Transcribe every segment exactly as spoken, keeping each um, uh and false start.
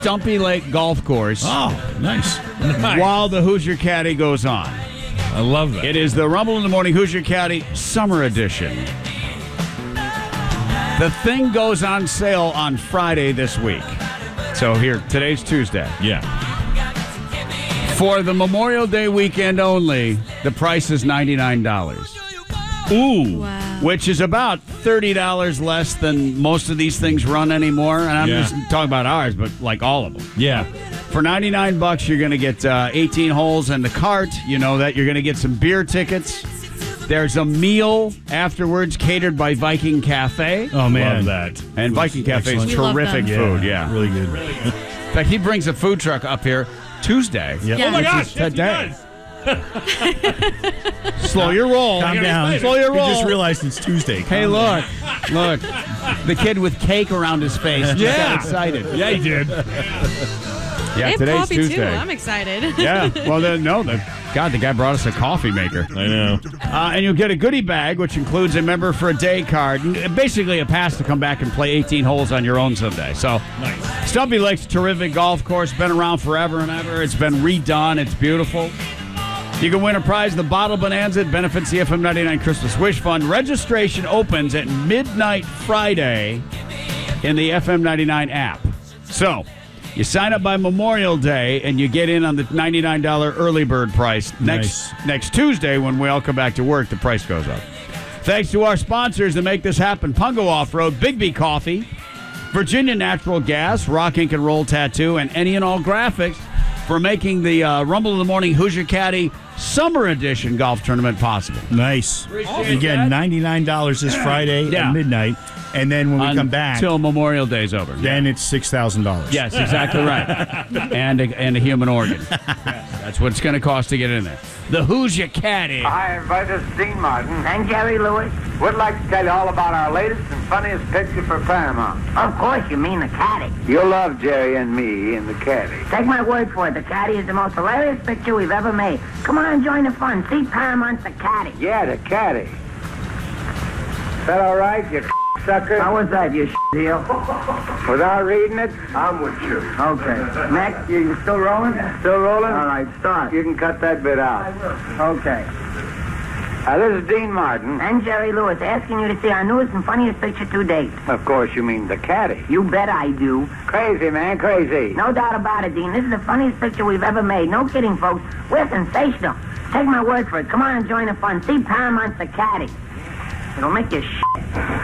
Stumpy Lake Golf Course. Oh, nice. While the Hoosier Caddy goes on. I love that. It is the Rumble in the Morning Hoosier Caddy Summer Edition. The thing goes on sale on Friday this week. So here, today's Tuesday. Yeah. For the Memorial Day weekend only, the price is ninety-nine dollars. Ooh. Wow. Which is about thirty dollars less than most of these things run anymore. And I'm Yeah. just talking about ours, but like all of them. Yeah. For ninety-nine bucks, you're going to get uh, eighteen holes and the cart. You know that. You're going to get some beer tickets. There's a meal afterwards catered by Viking Cafe. Oh, man. Love that. And Viking Cafe is We love terrific them. food, yeah. Really good. In fact, he brings a food truck up here Tuesday. Yep. Yeah. Oh, my Which gosh. is yes, he today. does. Slow your roll. Calm down. Slow your We roll. just realized it's Tuesday. Hey, Calm look. Look. The kid with cake around his face. Just Yeah. got excited. Yeah, he did. Yeah, They have today's coffee Tuesday. too. I'm excited. Yeah. Well, the, no, the, God, the guy brought us a coffee maker. I know. Uh, and you'll get a goodie bag, which includes a member for a day card. And basically a pass to come back and play eighteen holes on your own someday. So, Nice. Stumpy Lake's a terrific golf course. Been around forever and ever. It's been redone. It's beautiful. You can win a prize, the Bottle Bonanza. It benefits the F M ninety-nine Christmas Wish Fund. Registration opens at midnight Friday in the F M ninety-nine app. So, you sign up by Memorial Day, and you get in on the ninety-nine dollars early bird price. Next Nice. next Tuesday, when we all come back to work, the price goes up. Thanks to our sponsors that make this happen. Pungo Off-Road, Bigby Coffee, Virginia Natural Gas, Rock Ink and Roll Tattoo, and any and all graphics for making the uh, Rumble in the Morning Hoosier Caddy Summer Edition golf tournament possible. Nice. Again, ninety-nine dollars this Friday Yeah. at midnight. And then when we come back, Until Memorial Day's over. then it's six thousand dollars. Yes, exactly right. and, a, and a human organ. That's what it's going to cost to get in there. The Hoosier Caddy. Hi, everybody. This is Dean Martin. And Jerry Lewis. We'd like to tell you all about our latest and funniest picture for Paramount. Of course, you mean the caddy. You'll love Jerry and me in the caddy. Take my word for it, the caddy is the most hilarious picture we've ever made. Come on, join the fun. See Paramount's The Caddy. Yeah, the caddy. Is that all right, you sucker? How was that, you deal? Without reading it, I'm with you. Okay. Next, you still rolling? Still rolling? All right, start. You can cut that bit out. Okay. Uh, this is Dean Martin. And Jerry Lewis asking you to see our newest and funniest picture to date. Of course, you mean the caddy. You bet I do. Crazy, man, crazy. No doubt about it, Dean. This is the funniest picture we've ever made. No kidding, folks. We're sensational. Take my word for it. Come on and join the fun. See Paramount's The Caddy. It'll make you shit.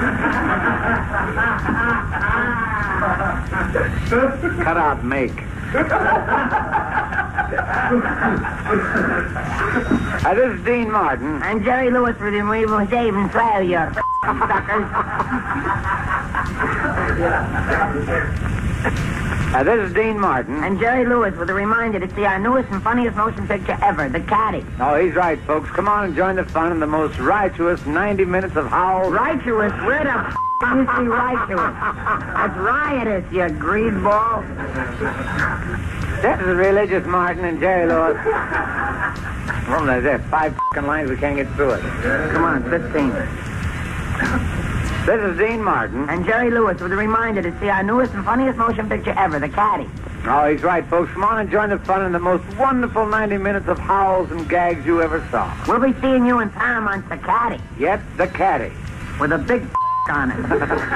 Cut out make. uh, this is Dean Martin. And Jerry Lewis with him. We will save and flail you suckers. Uh, this is Dean Martin. And Jerry Lewis with a reminder to see our newest and funniest motion picture ever, The Caddy. Oh, he's right, folks. Come on and join the fun in the most righteous ninety minutes of howl. Righteous? Where the f*** you see righteous? That's riotous, you greedball. This is Religious Martin and Jerry Lewis. Well, there's there five f***ing lines. We can't get through it. Come on, fifteen. This is Dean Martin. And Jerry Lewis with a reminder to see our newest and funniest motion picture ever, The Caddy. Oh, he's right, folks. Come on and join the fun in the most wonderful ninety minutes of howls and gags you ever saw. We'll be seeing you in Paramount's The Caddy Yet the caddy. with a big f*** on it.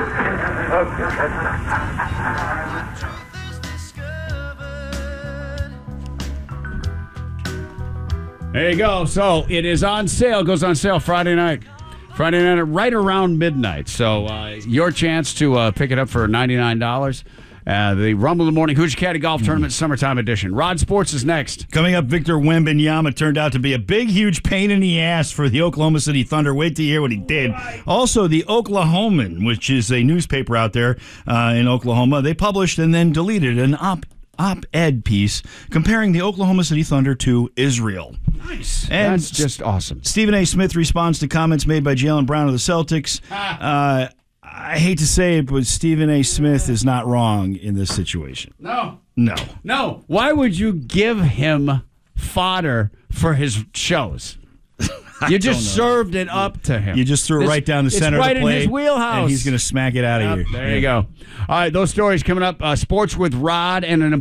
There you go. So it is on sale. Goes on sale Friday night. Friday night, right around midnight. So uh, your chance to uh, pick it up for ninety-nine dollars. Uh, the Rumble in the Morning Hoosier Caddy Golf Tournament Summertime Edition. Rod Sports is next. Coming up, Victor Wembanyama turned out to be a big, huge pain in the ass for the Oklahoma City Thunder. Wait to hear what he did. Also, the Oklahoman, which is a newspaper out there uh, in Oklahoma, they published and then deleted an op op-ed piece comparing the Oklahoma City Thunder to Israel. Nice. And That's just awesome. Stephen A. Smith responds to comments made by Jaylen Brown of the Celtics. Uh, I hate to say it, but Stephen A. Smith is not wrong in this situation. No. No. No. Why would you give him fodder for his shows? You just served it up to him. You just threw it This- right down the it's center right of the plate. in his wheelhouse. And he's going to smack it out Yep, of you. there you go. All right, those stories coming up. Uh, sports with Rod and an